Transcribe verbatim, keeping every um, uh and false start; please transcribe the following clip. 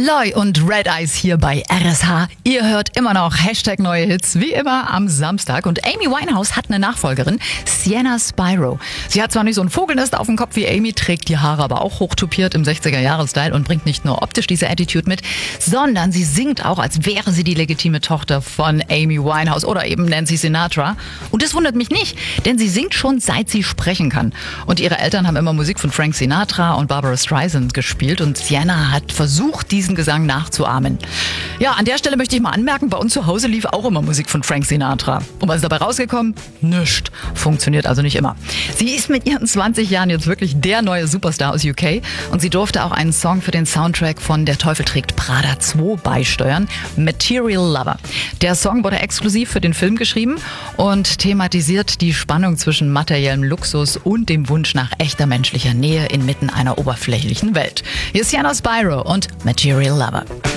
Loy und Red Eyes hier bei R S H. Ihr hört immer noch Hashtag neue Hits, wie immer am Samstag. Und Amy Winehouse hat eine Nachfolgerin, Sienna Spyro. Sie hat zwar nicht so ein Vogelnest auf dem Kopf wie Amy, trägt die Haare aber auch hochtupiert im sechziger-Jahre-Style und bringt nicht nur optisch diese Attitude mit, sondern sie singt auch, als wäre sie die legitime Tochter von Amy Winehouse oder eben Nancy Sinatra. Und das wundert mich nicht, denn sie singt schon seit sie sprechen kann. Und ihre Eltern haben immer Musik von Frank Sinatra und Barbara Streisand gespielt und Sienna hat versucht, diesen Gesang nachzuahmen. Ja, an der Stelle möchte ich mal anmerken, bei uns zu Hause lief auch immer Musik von Frank Sinatra. Und was ist dabei rausgekommen? Nischt. Funktioniert also nicht immer. Sie ist mit ihren zwanzig Jahren jetzt wirklich der neue Superstar aus U K und sie durfte auch einen Song für den Soundtrack von Der Teufel trägt Prada zwei beisteuern, Material Lover. Der Song wurde exklusiv für den Film geschrieben und thematisiert die Spannung zwischen materiellem Luxus und dem Wunsch nach echter menschlicher Nähe inmitten einer oberflächlichen Welt. Hier ist Sienna Spyro und Material Lover.